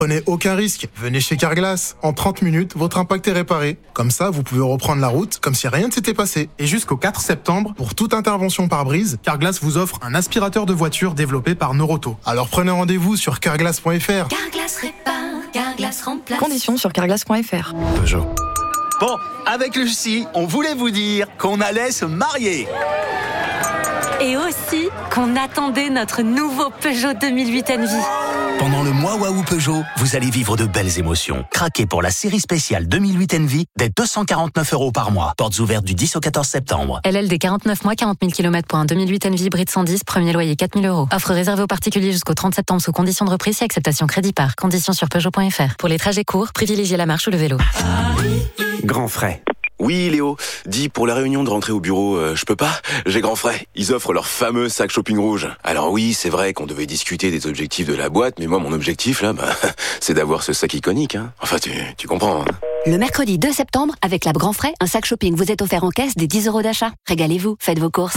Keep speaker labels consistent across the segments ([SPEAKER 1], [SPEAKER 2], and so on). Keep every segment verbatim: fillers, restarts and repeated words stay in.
[SPEAKER 1] Prenez aucun risque, venez chez Carglass. En trente minutes, votre impact est réparé. Comme ça, vous pouvez reprendre la route comme si rien ne s'était passé. Et jusqu'au quatre septembre, pour toute intervention par brise, Carglass vous offre un aspirateur de voiture développé par Noroto. Alors prenez rendez-vous sur carglass point f r.
[SPEAKER 2] Carglass répare, Carglass remplace.
[SPEAKER 3] Conditions sur carglass point f r.
[SPEAKER 4] Peugeot.
[SPEAKER 5] Bon, avec Lucie, on voulait vous dire qu'on allait se marier.
[SPEAKER 6] Et aussi qu'on attendait notre nouveau Peugeot deux mille huit Envy.
[SPEAKER 5] Pendant le mois Waouh Peugeot, vous allez vivre de belles émotions. Craquez pour la série spéciale deux mille huit Envy dès deux cent quarante-neuf euros par mois. Portes ouvertes du dix au quatorze septembre.
[SPEAKER 6] L L D quarante-neuf mois, quarante mille kilomètres pour un deux mille huit Envy hybride cent dix, premier loyer quatre mille euros. Offre réservée aux particuliers jusqu'au trente septembre sous conditions de reprise et acceptation crédit par. Conditions sur Peugeot point f r. Pour les trajets courts, privilégiez la marche ou le vélo.
[SPEAKER 4] Grand frais.
[SPEAKER 7] Oui, Léo. Dis, pour la réunion de rentrée au bureau, euh, je peux pas. J'ai grand frais. Ils offrent leur fameux sac shopping rouge. Alors oui, c'est vrai qu'on devait discuter des objectifs de la boîte, mais moi, mon objectif, là, bah, c'est d'avoir ce sac iconique, hein. Enfin, tu, tu comprends, hein.
[SPEAKER 8] Le mercredi deux septembre, avec la Grand Frais, un sac shopping vous est offert en caisse des dix euros d'achat. Régalez-vous, faites vos courses.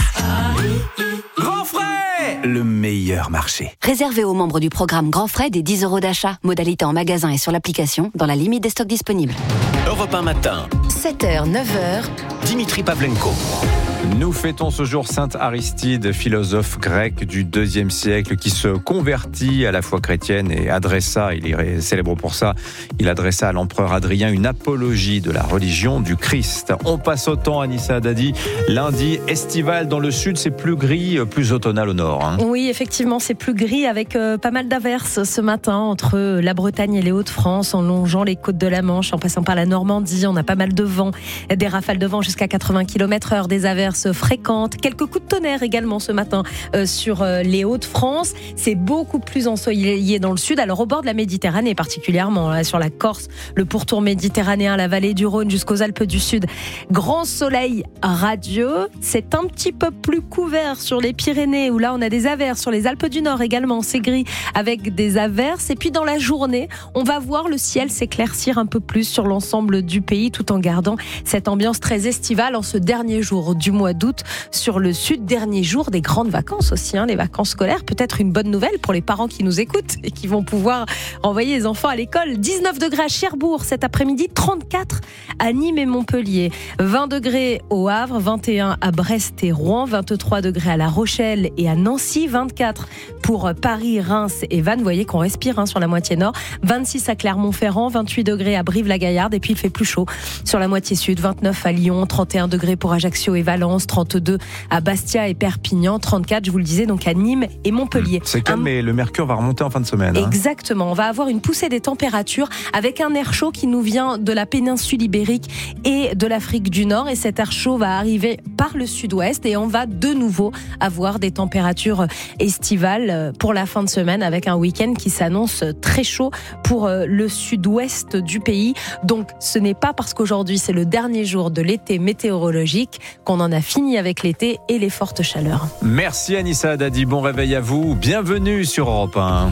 [SPEAKER 4] Grand frais, le meilleur marché.
[SPEAKER 8] Réservé aux membres du programme Grand Frais des dix euros d'achat. Modalité en magasin et sur l'application, dans la limite des stocks disponibles.
[SPEAKER 5] Europe un matin.
[SPEAKER 8] sept heures, neuf heures.
[SPEAKER 5] Dimitri Pavlenko.
[SPEAKER 9] Nous fêtons ce jour Saint Aristide, philosophe grec du deuxième siècle qui se convertit à la foi chrétienne et adressa, il est célèbre pour ça, il adressa à l'empereur Adrien une apologie de la religion du Christ. On passe au temps, Anissa Haddadi, lundi estival dans le sud, c'est plus gris, plus automnal au nord. Hein.
[SPEAKER 10] Oui, effectivement, c'est plus gris avec euh, pas mal d'averses ce matin entre la Bretagne et les Hauts-de-France, en longeant les côtes de la Manche, en passant par la Normandie. On a pas mal de vent, des rafales de vent jusqu'à quatre-vingts kilomètres heure, des averses fréquentes, quelques coups de tonnerre également ce matin euh, sur euh, les Hauts-de-France. C'est beaucoup plus ensoleillé dans le sud, alors au bord de la Méditerranée particulièrement, là, sur la Corse, le pourtour méditerranéen, la vallée du Rhône jusqu'aux Alpes du Sud. Grand soleil radieux, c'est un petit peu plus couvert sur les Pyrénées où là on a des averses, sur les Alpes du Nord également, c'est gris avec des averses. Et puis dans la journée, on va voir le ciel s'éclaircir un peu plus sur l'ensemble du pays tout en gardant cette ambiance très estivale en ce dernier jour du mois d'août sur le sud, dernier jour des grandes vacances aussi, hein, les vacances scolaires. Peut-être une bonne nouvelle pour les parents qui nous écoutent et qui vont pouvoir envoyer les enfants à l'école. dix-neuf degrés à Cherbourg cet après-midi, trente-quatre à Nîmes et Montpellier, vingt degrés au Havre, vingt et un à Brest et Rouen, vingt-trois degrés à La Rochelle et à Nancy, vingt-quatre pour Paris, Reims et Vannes. Vous voyez qu'on respire hein, sur la moitié nord, vingt-six à Clermont-Ferrand, vingt-huit degrés à Brive-la-Gaillarde et puis il fait plus chaud sur la moitié sud, vingt-neuf à Lyon, trente et un degrés pour Ajaccio et Valence, trente-deux à Bastia et Perpignan, trente-quatre, je vous le disais, donc à Nîmes et Montpellier.
[SPEAKER 9] C'est calme, un... mais le mercure va remonter en fin de semaine.
[SPEAKER 10] Exactement, hein. On va avoir une poussée des températures avec un air chaud qui nous vient de la péninsule ibérique et de l'Afrique du Nord. Et cet air chaud va arriver par le sud-ouest et on va de nouveau avoir des températures estivales pour la fin de semaine avec un week-end qui s'annonce très chaud pour le sud-ouest du pays. Donc ce n'est pas parce qu'aujourd'hui c'est le dernier jour de l'été météorologique qu'on en a fini avec l'été et les fortes chaleurs.
[SPEAKER 9] Merci Anissa Haddadi, bon réveil à vous, bienvenue sur Europe un.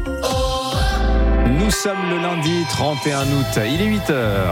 [SPEAKER 9] Nous sommes le lundi trente et un août, il est huit heures.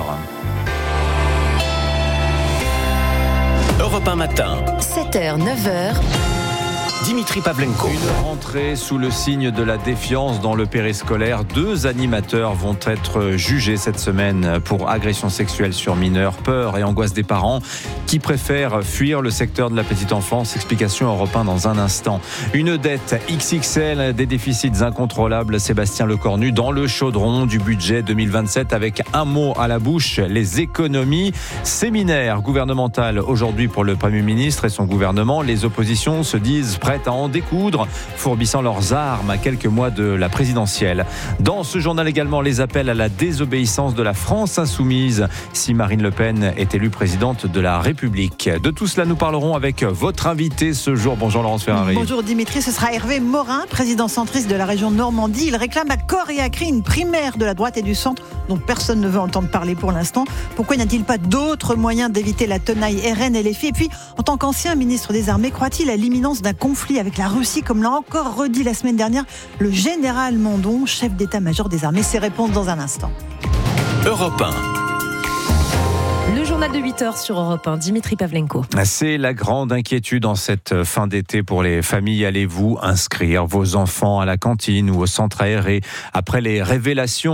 [SPEAKER 5] Europe un matin.
[SPEAKER 8] sept heures, neuf heures.
[SPEAKER 5] Dimitri Pavlenko.
[SPEAKER 9] Une rentrée sous le signe de la défiance dans le périscolaire. Deux animateurs vont être jugés cette semaine pour agression sexuelle sur mineurs. Peur et angoisse des parents qui préfèrent fuir le secteur de la petite enfance. Explication Europe un dans un instant. Une dette X X L, des déficits incontrôlables. Sébastien Lecornu dans le chaudron du budget deux mille vingt-sept avec un mot à la bouche, les économies. Séminaire gouvernemental aujourd'hui pour le Premier ministre et son gouvernement. Les oppositions se disent prêtes à en découdre, fourbissant leurs armes à quelques mois de la présidentielle. Dans ce journal également, les appels à la désobéissance de la France insoumise si Marine Le Pen est élue présidente de la République. De tout cela, nous parlerons avec votre invité ce jour. Bonjour Laurence Ferrari.
[SPEAKER 11] Bonjour Dimitri, ce sera Hervé Morin, président centriste de la région Normandie. Il réclame à corps et à cri une primaire de la droite et du centre dont personne ne veut entendre parler pour l'instant. Pourquoi n'y a-t-il pas d'autres moyens d'éviter la tenaille R N et L F I ? Et puis, en tant qu'ancien ministre des Armées, croit-il à l'imminence d'un conflit avec la Russie, comme l'a encore redit la semaine dernière le général Mandon, chef d'état-major des armées? Ses réponses dans un instant.
[SPEAKER 5] Europe un.
[SPEAKER 10] Le journal de huit heures sur Europe un, Dimitri Pavlenko.
[SPEAKER 9] C'est la grande inquiétude en cette fin d'été pour les familles. Allez-vous inscrire vos enfants à la cantine ou au centre aéré après les révélations